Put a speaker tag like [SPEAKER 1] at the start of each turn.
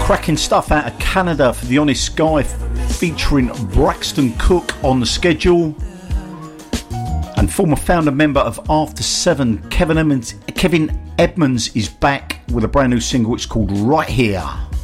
[SPEAKER 1] Cracking stuff out of Canada for The Honest Guy featuring Braxton Cook on the schedule. And former founder member of After Seven, Kevin Edmonds is back with a brand new single. It's called Right Here.